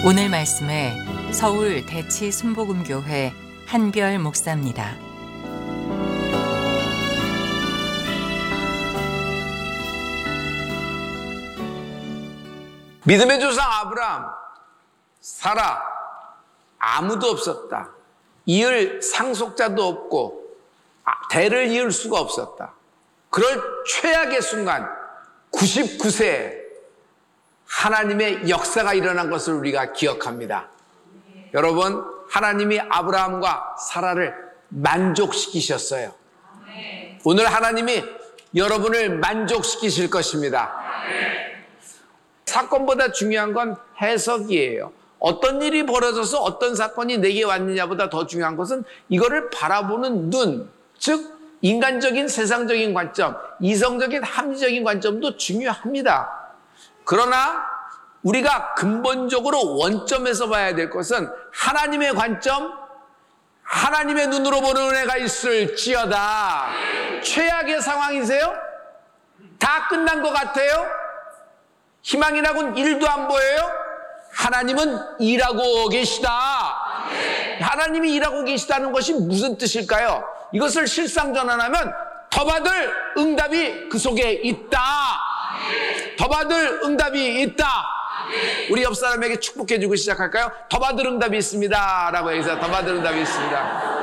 오늘 말씀에 서울 대치 순복음교회 한별 목사입니다. 믿음의 조상 아브라함, 사라, 아무도 없었다. 이을 상속자도 없고 대를 이을 수가 없었다. 그럴 최악의 순간 99세에 하나님의 역사가 일어난 것을 우리가 기억합니다. 여러분, 하나님이 아브라함과 사라를 만족시키셨어요. 오늘 하나님이 여러분을 만족시키실 것입니다. 사건보다 중요한 건 해석이에요. 어떤 일이 벌어져서 어떤 사건이 내게 왔느냐보다 더 중요한 것은 이거를 바라보는 눈, 즉 인간적인 세상적인 관점, 이성적인 합리적인 관점도 중요합니다. 그러나 우리가 근본적으로 원점에서 봐야 될 것은 하나님의 관점, 하나님의 눈으로 보는 은혜가 있을지어다. 최악의 상황이세요? 다 끝난 것 같아요? 희망이라고는 1도 안 보여요? 하나님은 일하고 계시다. 하나님이 일하고 계시다는 것이 무슨 뜻일까요? 이것을 실상전환하면 더 받을 응답이 그 속에 있다. 더 받을 응답이 있다. 우리 옆 사람에게 축복해주고 시작할까요? 더 받을 응답이 있습니다 라고 해서 더 받을 응답이 있습니다.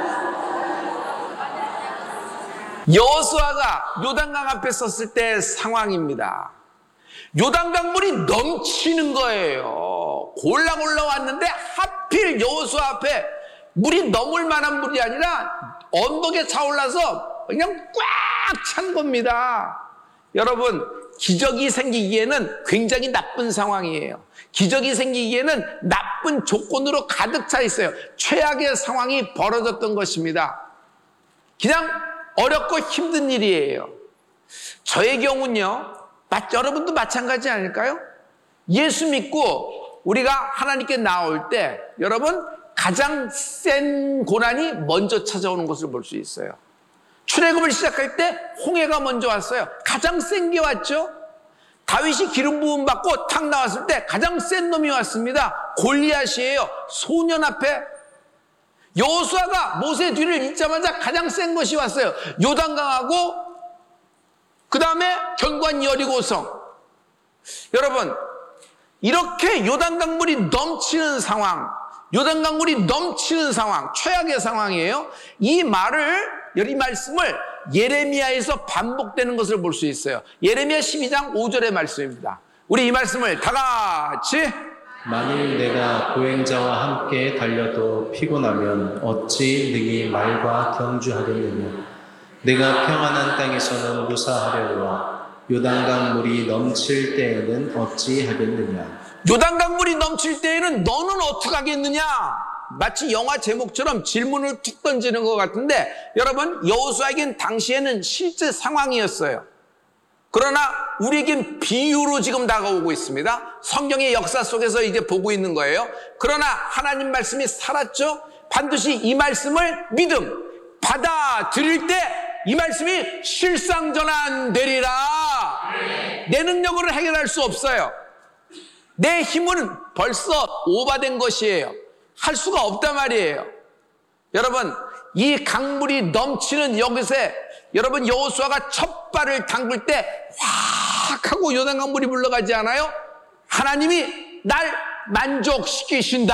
여호수아가 요단강 앞에 섰을 때 상황입니다. 요단강물이 넘치는 거예요. 골랑 올라왔는데 하필 여호수아 앞에 물이 넘을 만한 물이 아니라 언덕에 차올라서 그냥 꽉 찬 겁니다. 여러분, 기적이 생기기에는 굉장히 나쁜 상황이에요. 기적이 생기기에는 나쁜 조건으로 가득 차 있어요. 최악의 상황이 벌어졌던 것입니다. 그냥 어렵고 힘든 일이에요. 저의 경우는요, 여러분도 마찬가지 아닐까요? 예수 믿고 우리가 하나님께 나올 때 여러분 가장 센 고난이 먼저 찾아오는 것을 볼 수 있어요. 출애굽을 시작할 때 홍해가 먼저 왔어요. 가장 센 게 왔죠. 다윗이 기름 부음 받고 탁 나왔을 때 가장 센 놈이 왔습니다. 골리앗이에요. 소년 앞에. 여호수아가 모세 뒤를 잇자마자 가장 센 것이 왔어요. 요단강하고 그 다음에 견고한 여리고성. 여러분, 이렇게 요단강물이 넘치는 상황, 요단강물이 넘치는 상황, 최악의 상황이에요. 이 말씀을 예레미야에서 반복되는 것을 볼 수 있어요. 예레미야 12장 5절의 말씀입니다. 우리 이 말씀을 다 같이. 만일 내가 보행자와 함께 달려도 피곤하면 어찌 능히 말과 경주하겠느냐. 내가 평안한 땅에서는 무사하려니와 요단강 물이 넘칠 때에는 어찌 하겠느냐. 요단강 물이 넘칠 때에는 너는 어떻게 하겠느냐. 마치 영화 제목처럼 질문을 툭 던지는 것 같은데, 여러분, 여호수아에겐 당시에는 실제 상황이었어요. 그러나 우리에겐 비유로 지금 다가오고 있습니다. 성경의 역사 속에서 이제 보고 있는 거예요. 그러나 하나님 말씀이 살았죠. 반드시 이 말씀을 받아들일 때 이 말씀이 실상전환되리라. 내 능력으로 해결할 수 없어요. 내 힘은 벌써 오바된 것이에요. 할 수가 없단 말이에요. 여러분, 이 강물이 넘치는 여기서 여러분 여호수아가 첫 발을 담글 때 확 하고 요단강물이 물러가지 않아요? 하나님이 날 만족시키신다.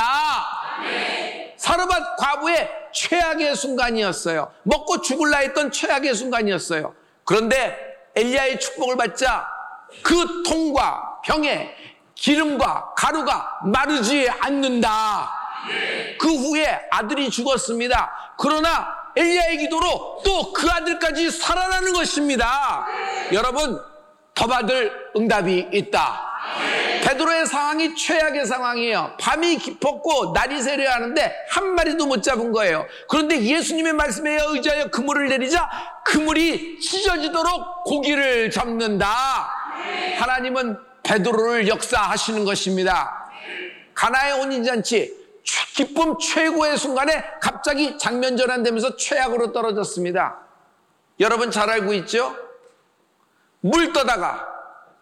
사르밧 과부의 최악의 순간이었어요. 먹고 죽을라 했던 최악의 순간이었어요. 그런데 엘리야의 축복을 받자 그 통과 병에 기름과 가루가 마르지 않는다. 그 후에 아들이 죽었습니다. 그러나 엘리야의 기도로 또 그 아들까지 살아나는 것입니다. 여러분, 더 받을 응답이 있다. 베드로의 상황이 최악의 상황이에요. 밤이 깊었고 날이 세려 하는데 한 마리도 못 잡은 거예요. 그런데 예수님의 말씀에 의지하여 그물을 내리자 그물이 찢어지도록 고기를 잡는다. 하나님은 베드로를 역사하시는 것입니다. 가나의 혼인잔치, 기쁨 최고의 순간에 갑자기 장면 전환되면서 최악으로 떨어졌습니다. 여러분 잘 알고 있죠? 물 떠다가